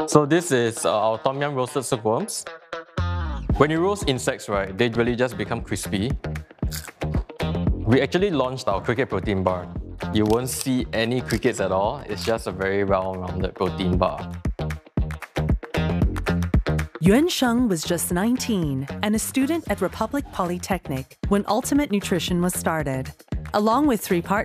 So this is our tom yum roasted silkworms. When you roast insects, right, they really just become crispy. We actually launched our cricket protein bar. You won't see any crickets at all. It's just a very well-rounded protein bar. Yuan Sheng was just 19 and a student at Republic Polytechnic when Ultimate Nutrition was started. Along with 3 partners,